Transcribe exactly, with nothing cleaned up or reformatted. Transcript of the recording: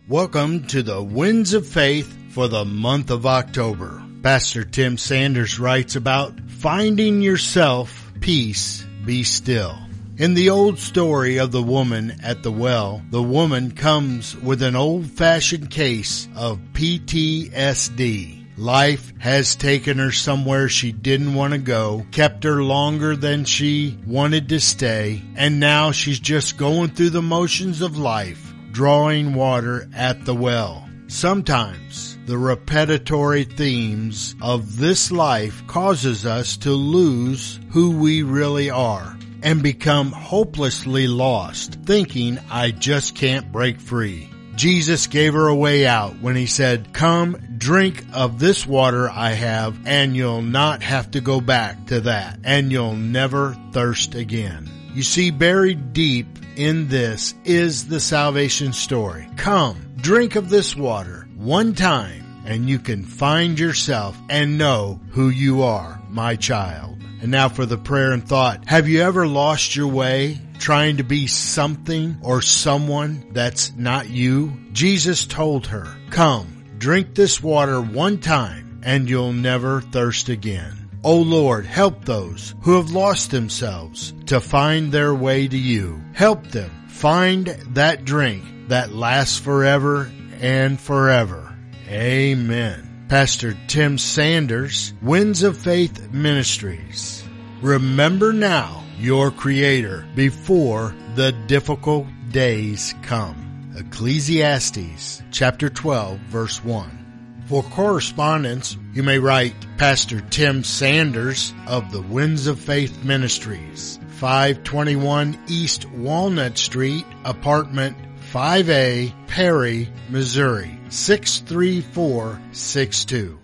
Welcome to the Winds of Faith for the month of October. Pastor Tim Sanders writes about finding yourself, peace, be still. In the old story of the woman at the well, the woman comes with an old-fashioned case of P T S D. Life has taken her somewhere she didn't want to go, kept her longer than she wanted to stay, and now she's just going through the motions of life, drawing water at the well. Sometimes the repetitory themes of this life causes us to lose who we really are and become hopelessly lost, thinking I just can't break free. Jesus gave her a way out when he said, "Come, drink of this water I have, and you'll not have to go back to that, and you'll never thirst again." You see, buried deep in this is the salvation story. Come, drink of this water one time, and you can find yourself and know who you are, my child. And now for the prayer and thought. Have you ever lost your way trying to be something or someone that's not you? Jesus told her, "Come, drink this water one time, and you'll never thirst again." O Lord, help those who have lost themselves to find their way to you. Help them find that drink that lasts forever and forever. Amen. Pastor Tim Sanders, Winds of Faith Ministries. Remember now your Creator before the difficult days come. Ecclesiastes chapter twelve, verse one. For correspondence, you may write Pastor Tim Sanders of the Winds of Faith Ministries, five twenty-one East Walnut Street, apartment five A, Perry, Missouri, six three four six two.